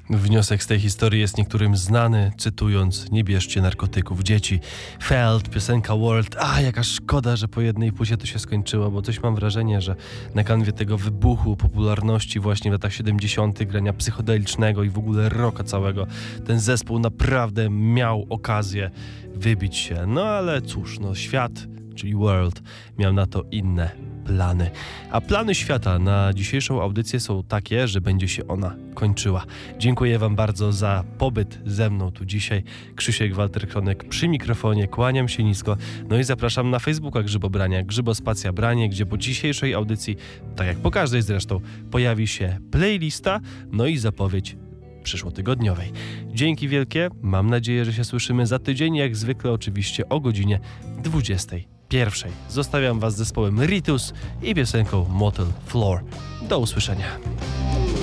Wniosek z tej historii jest niektórym znany, cytując: nie bierzcie narkotyków, dzieci. Felt, piosenka World. Jaka szkoda, że po jednej płycie to się skończyło, bo coś mam wrażenie, że na kanwie tego wybuchu popularności właśnie w latach 70. grania psychodelicznego i w ogóle rocka całego, ten zespół naprawdę miał okazję wybić się. No ale cóż, świat, czyli World, miał na to inne plany. A plany świata na dzisiejszą audycję są takie, że będzie się ona kończyła. Dziękuję Wam bardzo za pobyt ze mną tu dzisiaj. Krzysiek Walter-Kronek przy mikrofonie, kłaniam się nisko. No i zapraszam na Facebooka Grzybobrania, Grzybospacja Branie, gdzie po dzisiejszej audycji, tak jak po każdej zresztą, pojawi się playlista, no i zapowiedź przyszłotygodniowej. Dzięki wielkie, mam nadzieję, że się słyszymy za tydzień, jak zwykle oczywiście o godzinie 21. Zostawiam Was z zespołem Ritus i piosenką Motel Floor. Do usłyszenia.